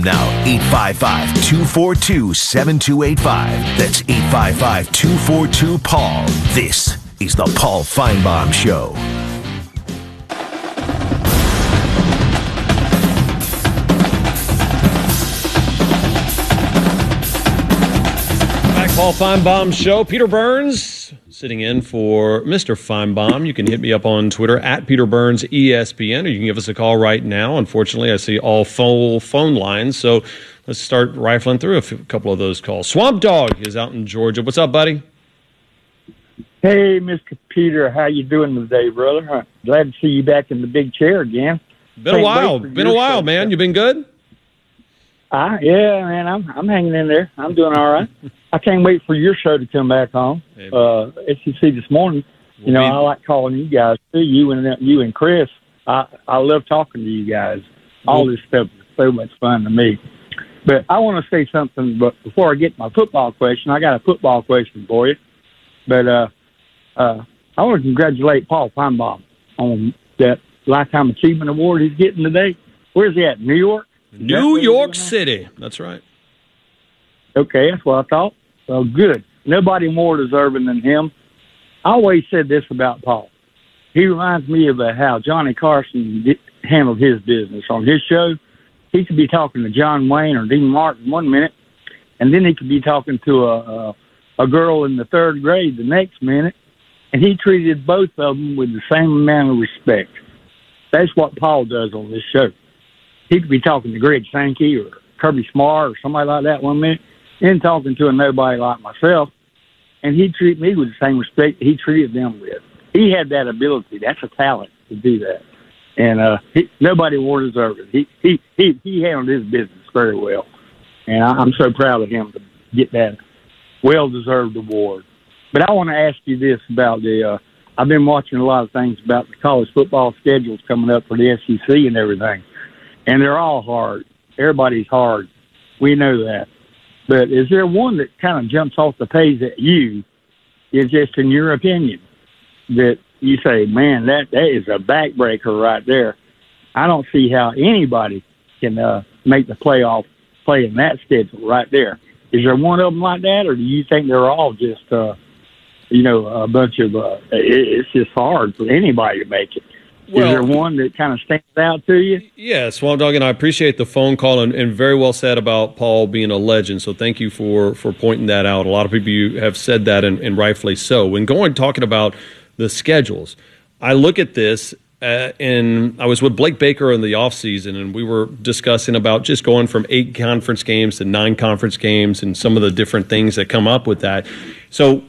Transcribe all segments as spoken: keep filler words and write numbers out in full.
Now, eight five five, two four two, seven two eight five. That's eight five five, two four two, Paul. This is the Paul Finebaum Show. Back, Paul Finebaum Show. Peter Burns sitting in for Mister Finebaum. You can hit me up on Twitter at Peter Burns E S P N, or you can give us a call right now. Unfortunately, I see all full phone lines, so let's start rifling through a, few, a couple of those calls. Swamp Dog is out in Georgia. What's up, buddy? Hey, Mister Peter, how you doing today, brother? Huh? Glad to see you back in the big chair again. Been a while. Been a while, man. You been good? Ah, yeah, man. I'm I'm hanging in there. I'm doing all right. I can't wait for your show to come back on. Uh, S E C this morning. You know, I like calling you guys too. You and you and Chris. I I love talking to you guys. All this stuff is so much fun to me. But I want to say something. But before I get my football question, I got a football question for you. But uh, uh, I want to congratulate Paul Finebaum on that Lifetime Achievement Award he's getting today. Where's he at? New York? New York City. That's right. Okay, that's what I thought. Well, good. Nobody more deserving than him. I always said this about Paul. He reminds me of uh, how Johnny Carson did, handled his business on his show. He could be talking to John Wayne or Dean Martin one minute, and then he could be talking to a, a, a girl in the third grade the next minute, and he treated both of them with the same amount of respect. That's what Paul does on this show. He could be talking to Greg Sankey or Kirby Smart or somebody like that one minute, and talking to a nobody like myself, and he'd treat me with the same respect he treated them with. He had that ability. That's a talent to do that. And uh, he, nobody more deserved it. He, he, he, he handled his business very well. And I, I'm so proud of him to get that well-deserved award. But I want to ask you this about the uh, – I've been watching a lot of things about the college football schedules coming up for the S E C and everything. And they're all hard. Everybody's hard. We know that. But is there one that kind of jumps off the page at you, is just in your opinion, that you say, man, that, that is a backbreaker right there? I don't see how anybody can uh, make the playoff playing that schedule right there. Is there one of them like that, or do you think they're all just, uh, you know, a bunch of, uh, it, it's just hard for anybody to make it? Well, is there one that kind of stands out to you? Yeah, Swamp Dog, and I appreciate the phone call, and, and very well said about Paul being a legend. So thank you for, for pointing that out. A lot of people you have said that, and, and rightfully so. When going talking about the schedules, I look at this, uh, and I was with Blake Baker in the offseason, and we were discussing about just going from eight conference games to nine conference games and some of the different things that come up with that. So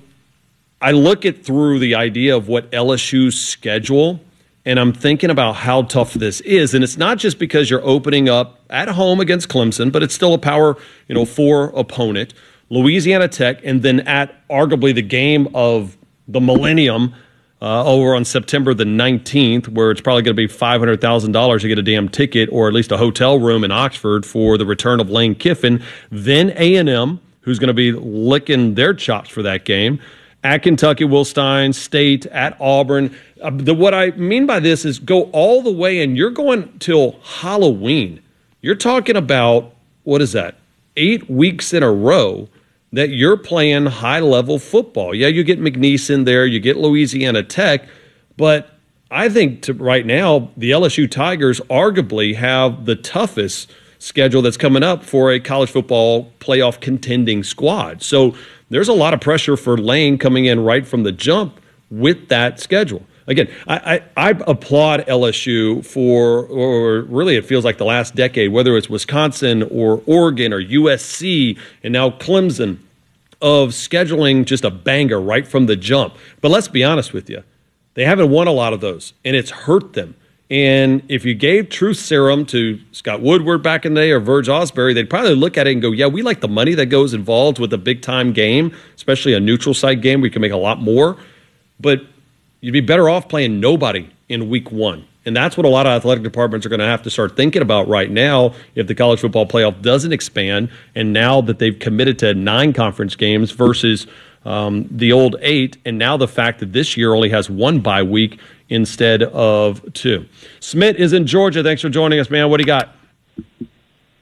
I look at through the idea of what L S U's schedule, and I'm thinking about how tough this is. And it's not just because you're opening up at home against Clemson, but it's still a power, you know, four opponent, Louisiana Tech, and then at arguably the game of the millennium uh, over on September the nineteenth, where it's probably going to be five hundred thousand dollars to get a damn ticket or at least a hotel room in Oxford for the return of Lane Kiffin. Then A and M, who's going to be licking their chops for that game. At Kentucky, Will Stein, State, at Auburn. Uh, the, what I mean by this is go all the way, and you're going till Halloween. You're talking about, what is that, eight weeks in a row that you're playing high-level football. Yeah, you get McNeese in there, you get Louisiana Tech, but I think to right now the L S U Tigers arguably have the toughest schedule that's coming up for a college football playoff contending squad. So there's a lot of pressure for Lane coming in right from the jump with that schedule. Again, I, I, I applaud L S U for, or really it feels like the last decade, whether it's Wisconsin or Oregon or U S C and now Clemson, of scheduling just a banger right from the jump. But let's be honest with you, they haven't won a lot of those, and it's hurt them. And if you gave truth serum to Scott Woodward back in the day or Verge Osbury, they'd probably look at it and go, yeah, we like the money that goes involved with a big-time game, especially a neutral site game where you can make a lot more. But you'd be better off playing nobody in week one. And that's what a lot of athletic departments are going to have to start thinking about right now if the college football playoff doesn't expand, and now that they've committed to nine conference games versus um, the old eight, and now the fact that this year only has one bye week instead of two. Smith is in Georgia. Thanks for joining us, man. What do you got?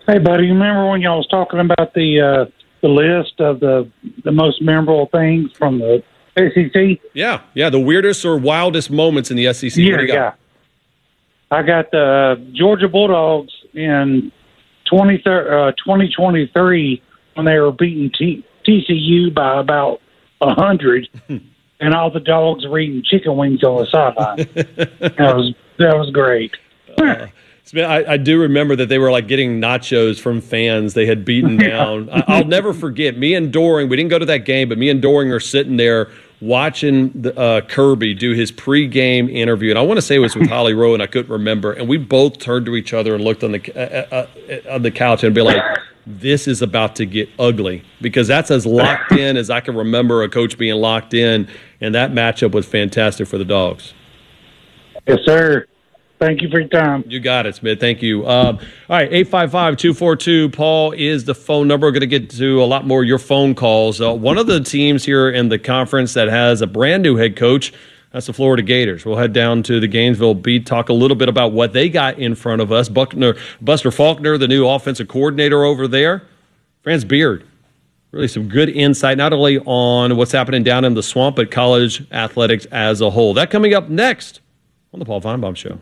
Hey, buddy, you remember when y'all was talking about the uh, the list of the the most memorable things from the S E C? Yeah, yeah, the weirdest or wildest moments in the S E C. Yeah, yeah. I got the Georgia Bulldogs in twenty, uh, twenty twenty-three when they were beating T- TCU by about one hundred, and all the dogs were eating chicken wings on the sideline. that was that was great. Uh, I, I do remember that they were like getting nachos from fans they had beaten down. I, I'll never forget, me and Doring, we didn't go to that game, but me and Doring are sitting there watching the, uh, Kirby do his pregame interview. And I want to say it was with Holly Rowe, and I couldn't remember. And we both turned to each other and looked on the, uh, uh, on the couch and be like, this is about to get ugly, because that's as locked in as I can remember a coach being locked in. And that matchup was fantastic for the Dogs. Yes, sir. Thank you for your time. You got it, Smith. Thank you. Um, all right, eight five five, two four two, Paul is the phone number. We're going to get to a lot more of your phone calls. Uh, one of the teams here in the conference that has a brand new head coach, that's the Florida Gators. We'll head down to the Gainesville beat, talk a little bit about what they got in front of us. Buckner, Buster Faulkner, the new offensive coordinator over there. Franz Beard, really some good insight, not only on what's happening down in the swamp, but college athletics as a whole. That coming up next on the Paul Feinbaum Show.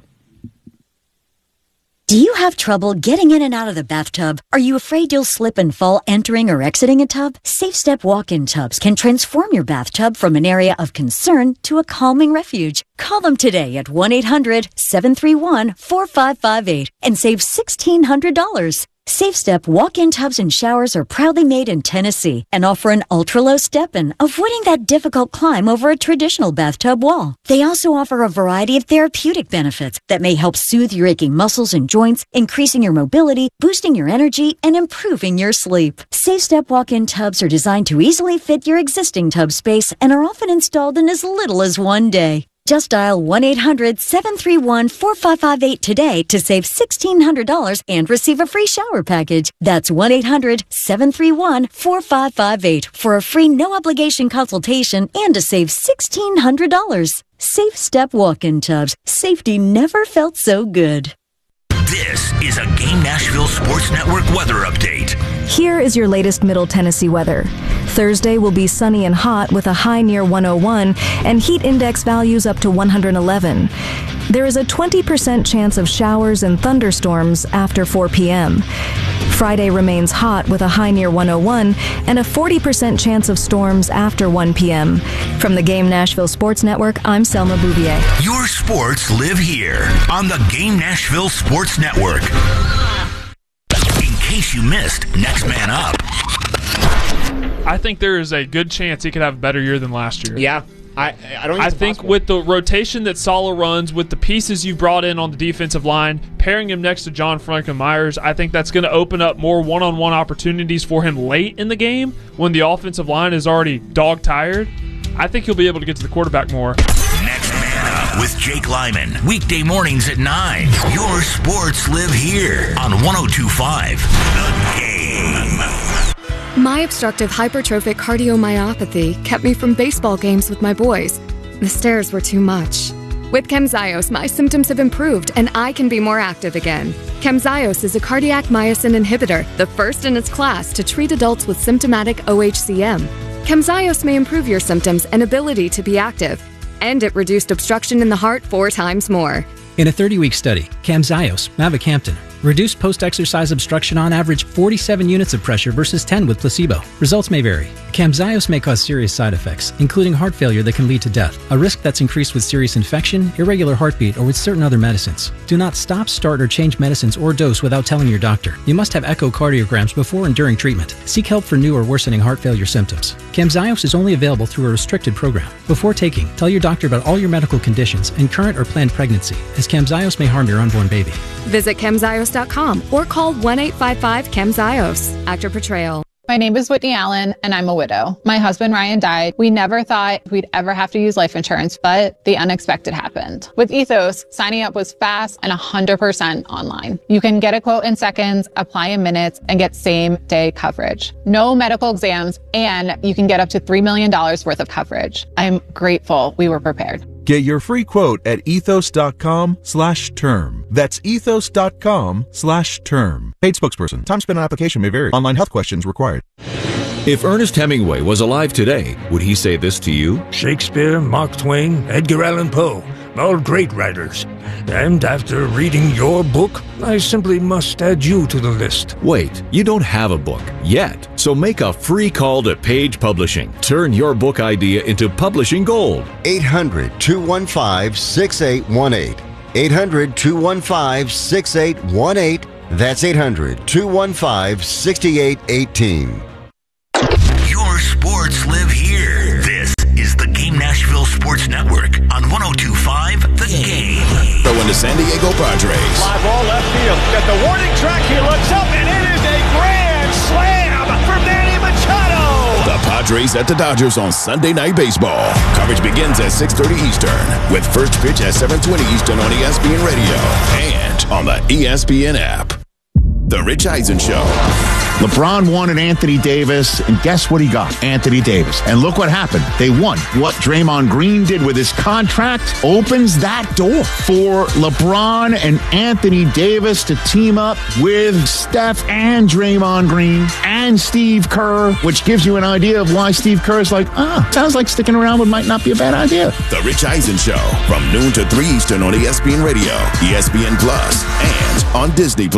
Do you have trouble getting in and out of the bathtub? Are you afraid you'll slip and fall entering or exiting a tub? Safe Step walk-in tubs can transform your bathtub from an area of concern to a calming refuge. Call them today at one eight hundred, seven three one, four five five eight and save sixteen hundred dollars. Safe Step walk-in tubs and showers are proudly made in Tennessee and offer an ultra-low step-in, avoiding that difficult climb over a traditional bathtub wall. They also offer a variety of therapeutic benefits that may help soothe your aching muscles and joints, increasing your mobility, boosting your energy, and improving your sleep. Safe Step walk-in tubs are designed to easily fit your existing tub space and are often installed in as little as one day. Just dial one eight hundred, seven three one, four five five eight today to save sixteen hundred dollars and receive a free shower package. That's one eight hundred, seven three one, four five five eight for a free no-obligation consultation and to save sixteen hundred dollars. Safe Step walk-in tubs. Safety never felt so good. This is a Game Nashville Sports Network weather update. Here is your latest Middle Tennessee weather. Thursday will be sunny and hot with a high near one oh one and heat index values up to one hundred eleven. There is a twenty percent chance of showers and thunderstorms after four p.m. Friday remains hot with a high near one oh one and a forty percent chance of storms after one p.m. From the Game Nashville Sports Network, I'm Selma Bouvier. Your sports live here on the Game Nashville Sports Network. In case you missed Next Man Up. I think there is a good chance he could have a better year than last year. Yeah. I, I don't. I think possible. With the rotation that Sala runs, with the pieces you brought in on the defensive line, pairing him next to John Franklin Myers, I think that's going to open up more one-on-one opportunities for him late in the game when the offensive line is already dog-tired. I think he'll be able to get to the quarterback more. Next Man Up with Jake Lyman. Weekday mornings at nine. Your sports live here on one oh two point five The Game. My obstructive hypertrophic cardiomyopathy kept me from baseball games with my boys. The stairs were too much. With Camzyos, my symptoms have improved and I can be more active again. Camzyos is a cardiac myosin inhibitor, the first in its class to treat adults with symptomatic O H C M. Camzyos may improve your symptoms and ability to be active, and it reduced obstruction in the heart four times more. In a thirty-week study, Camzyos, mavacamten, reduced post-exercise obstruction on average forty-seven units of pressure versus ten with placebo. Results may vary. Camzyos may cause serious side effects, including heart failure that can lead to death, a risk that's increased with serious infection, irregular heartbeat, or with certain other medicines. Do not stop, start, or change medicines or dose without telling your doctor. You must have echocardiograms before and during treatment. Seek help for new or worsening heart failure symptoms. Camzyos is only available through a restricted program. Before taking, tell your doctor about all your medical conditions and current or planned pregnancy, as Camzyos may harm your unborn baby. Visit Camzyos dot com or call one eight five five Camzyos. Actor portrayal. My name is Whitney Allen, and I'm a widow. My husband, Ryan, died. We never thought we'd ever have to use life insurance, but the unexpected happened. With Ethos, signing up was fast and one hundred percent online. You can get a quote in seconds, apply in minutes, and get same-day coverage. No medical exams, and you can get up to three million dollars worth of coverage. I'm grateful we were prepared. Get your free quote at ethos.com slash term. That's ethos.com slash term. Paid spokesperson. Time spent on application may vary. Online health questions required. If Ernest Hemingway was alive today, would he say this to you? Shakespeare, Mark Twain, Edgar Allan Poe, all great writers. And after reading your book, I simply must add you to the list. Wait, you don't have a book yet, so make a free call to Page Publishing. Turn your book idea into publishing gold. eight hundred, two one five, six eight one eight. eight hundred, two one five, six eight one eight. That's eight hundred, two one five, six eight one eight. Your sports live here. This is the Game Nashville Sports Network on one oh two point five The Game. Throwing the San Diego Padres. Fly ball left field. Got the warning track. He looks up, and it is a grand slam for Manny Machado. The Padres at the Dodgers on Sunday Night Baseball. Coverage begins at six thirty Eastern with first pitch at seven twenty Eastern on E S P N Radio and on the E S P N app. The Rich Eisen Show. LeBron wanted Anthony Davis, and guess what he got? Anthony Davis. And look what happened. They won. What Draymond Green did with his contract opens that door for LeBron and Anthony Davis to team up with Steph and Draymond Green and Steve Kerr, which gives you an idea of why Steve Kerr is like, ah, sounds like sticking around would might not be a bad idea. The Rich Eisen Show from noon to three Eastern on E S P N Radio, E S P N Plus, and on Disney Plus.